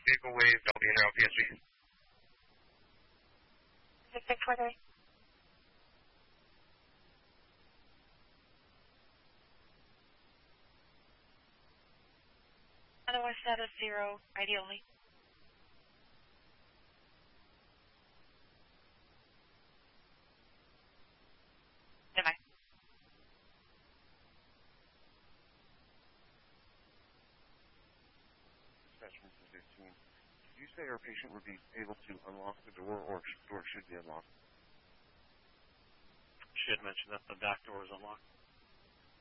vehicle wave, Delta Inter PSV. 6643. Otherwise, set as 0, ideally. Goodbye. Dispatch 15. Did you say our patient would be able to unlock the door, or door should be unlocked? Should mention that the back door is unlocked.